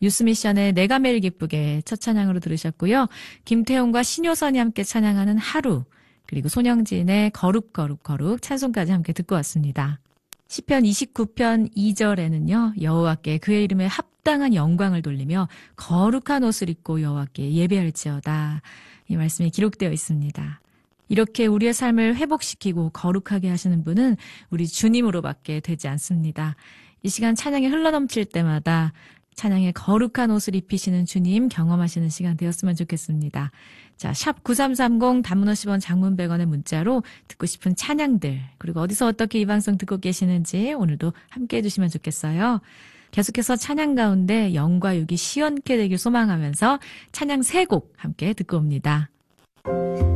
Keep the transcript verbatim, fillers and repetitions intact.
뉴스미션의 내가 매일 기쁘게 첫 찬양으로 들으셨고요. 김태훈과 신효선이 함께 찬양하는 하루, 그리고 손영진의 거룩 거룩 거룩 찬송까지 함께 듣고 왔습니다. 시편 이십구 편 이 절에는요. 여호와께 그의 이름에 합당한 영광을 돌리며 거룩한 옷을 입고 여호와께 예배할지어다. 이 말씀이 기록되어 있습니다. 이렇게 우리의 삶을 회복시키고 거룩하게 하시는 분은 우리 주님으로밖에 되지 않습니다. 이 시간 찬양이 흘러넘칠 때마다 찬양의 거룩한 옷을 입히시는 주님 경험하시는 시간 되었으면 좋겠습니다. 자, 샵 구삼삼공 단문 오십 원 장문 백 원의 문자로 듣고 싶은 찬양들, 그리고 어디서 어떻게 이 방송 듣고 계시는지 오늘도 함께 해주시면 좋겠어요. 계속해서 찬양 가운데 영과 육이 시원케 되길 소망하면서 찬양 세 곡 함께 듣고 옵니다.